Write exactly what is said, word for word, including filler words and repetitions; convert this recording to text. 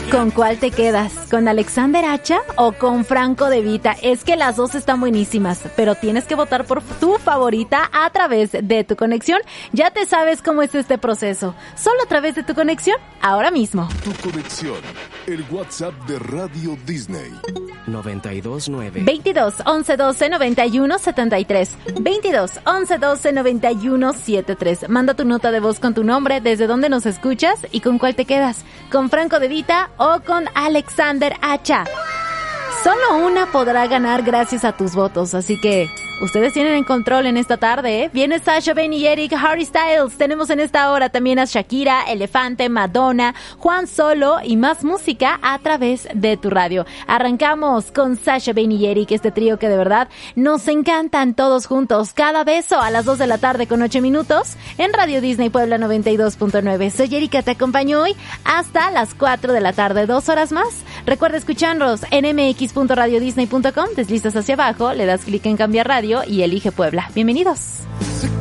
¿Con cuál te quedas? ¿Con Alexander Hacha o con Franco De Vita? Es que las dos están buenísimas, pero tienes que votar por tu favorita a través de Tu Conexión. Ya te sabes cómo es este proceso. Solo a través de Tu Conexión, ahora mismo. Tu Conexión, el WhatsApp de Radio Disney. noventa y dos nueve. veintidós, once, doce, noventa y uno, setenta y tres. veintidós, once, doce, noventa y uno, setenta y tres. Manda tu nota de voz con tu nombre, desde dónde nos escuchas y con cuál te quedas. ¿Con Franco De Vita o con Alexander Hacha? Solo una podrá ganar gracias a tus votos, así que ustedes tienen el control en esta tarde, ¿eh? Viene Sasha, Ben y Eric, Harry Styles. Tenemos en esta hora también a Shakira, Elefante, Madonna, Juan Solo y más música a través de tu radio. Arrancamos con Sasha, Ben y Eric, este trío que de verdad nos encantan todos juntos. Cada beso a las dos de la tarde con ocho minutos en Radio Disney Puebla noventa y dos punto nueve. Soy Erika, te acompaño hoy hasta las cuatro de la tarde, dos horas más. Recuerda escucharnos en eme equis punto radio disney punto com, deslizas hacia abajo, le das clic en cambiar radio y elige Puebla. Bienvenidos.